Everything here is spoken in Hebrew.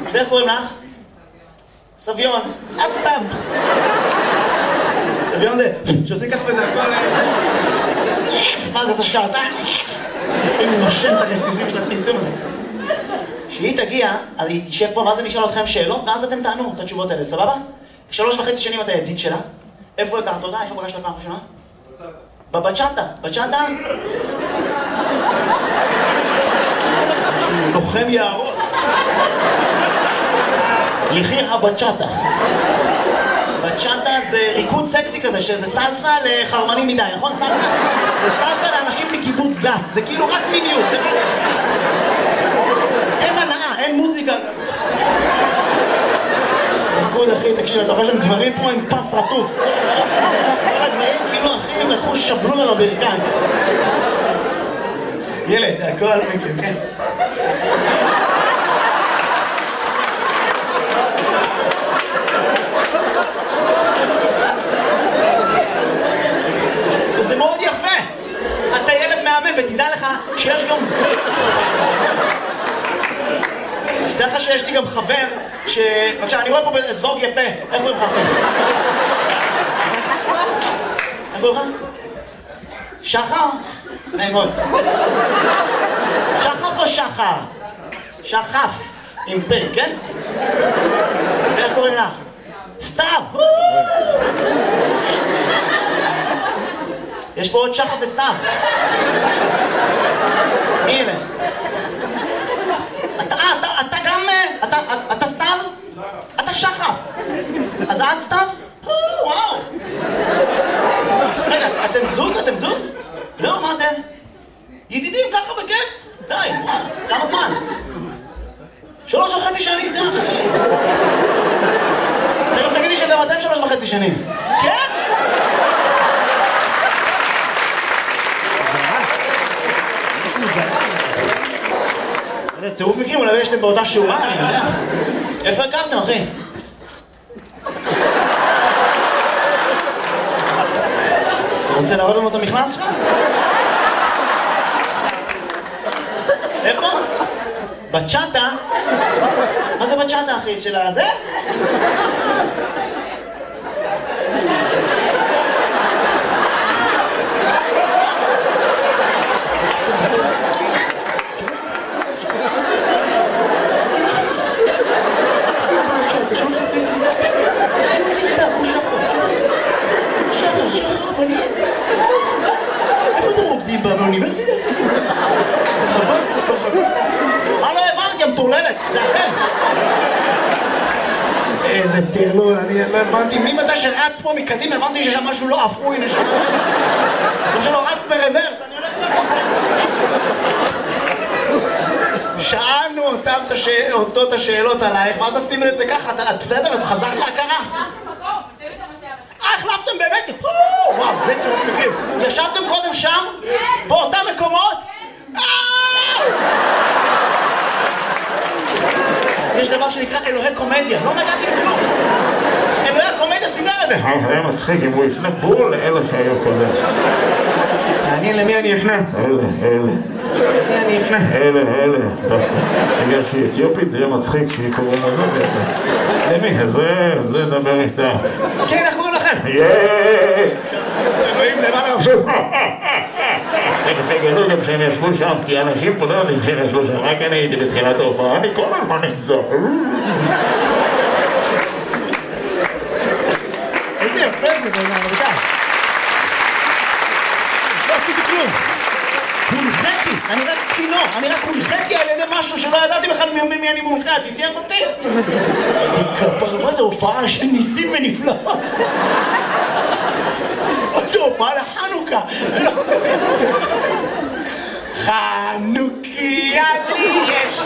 ואיך קוראים לך? סביון. את סתיו. סביון זה, שעושים ככה וזה הכל... מה זה, אתה שעתיים? לפעמים נושם את הרסיסים של הטמטום הזה. כשהיא תגיע, אז היא תשב פה, ואז אני אשאל אתכם שאלות, ואז אתם תענו את התשובות האלה, סבבה? 3.5 שנים אתה ידיד שלה. איפה הכרת אותה? איפה פגשת פעם ראשונה? בבצ'אטה. בצ'אטה? שהוא לוחם יערות. יחיר הבצ'אטה. בצ'אטה זה ריקוד סקסי כזה, שזה סלסה לחרמנים מדי, נכון? סלסה? זה סלסה לאנשים מקיבוץ גת, זה כאילו רק מיניות, זה רק... אין הנאה, אין מוזיקה. ריקוד אחי, תקשיב, אתה רואה שהם גברים פה עם פס רטוף. כל הגברים כאילו אחים לקחו שבלון על הברכיים. ילד, הכל מכיר, כן? וזה מאוד יפה. אתה ילד מהמם ותדע לך שיש גם... תדע לך שיש לי גם חבר ש... בבקשה, אני רואה פה זוג יפה. איך קוראים לך אחי? איך קוראים לך? שחר? נעים מאוד. שחף או שחר? שחף. עם פה, כן? ואיך קוראים לך? סתיו! יש פה עוד שחף וסתיו. הנה. אתה גם... אתה סתיו? אתה שחף. אז את סתיו? וואו. רגע, אתם זוג? אתם זוג? לא, מה אתם? ידידים ככה בכיף? די, כמה זמן? 3.5 שנים, די. תכף תגידי שגם אתם 3.5 שנים. כן? זה צירוף מקרים, אולי יש להם באותה שורה, אני יודע. איפה הכרתם, אחי? אתה רוצה להראות לנו את המכנס שלך? איפה? בצ'אטה? מה זה בצ'אטה, אחי? של הזה? איפה אתם רוקדים באוניברסיטה? מה לא הבנתי, המטורללת? זה אתם! איזה טרלול, אני לא הבנתי. ממתי שרץ פה מקדימה, הבנתי ששם משהו לא אפוי נשמע. כמו שלא רץ ברוורס, אני הולך לכם. שאלנו אותו את השאלות עלייך, ואז עשינו את זה ככה. את בסדר? את חזרת להכרה? החלפתם באמת? וואו, זה צירוף מקרים. ישבתם קודם שם? באותם מקומות? יש דבר שנקרא אלוהי קומדיה, לא נגעתי בכלום. אלוהי הקומדיה סידר את זה. היה מצחיק אם הוא יפנה בול לאלה שהיו קודם. מעניין למי אני אפנה? אלה. למי אני אפנה? אלה. בגלל שהיא אתיופית זה יהיה מצחיק שהיא קוראים לזה. למי? זה נדבר איתה. כן, איך קוראים לכם? אלוהים למעלה רבשו. תכף יגלו גם שהם ישבו שם, כי אנשים פה לא יודעים שהם ישבו שם, רק אני הייתי בתחילת ההופעה, אני כל הזמן נמצא. איזה יפה זה, רבותיי. לא עשיתי כלום. הונחיתי, אני רק צינור, אני רק הונחיתי על ידי משהו שלא ידעתי בכלל מי אני מונחה, תתייח אותי. מה זה הופעה של ניסים ונפלאות? זו הופעה לחנוכה.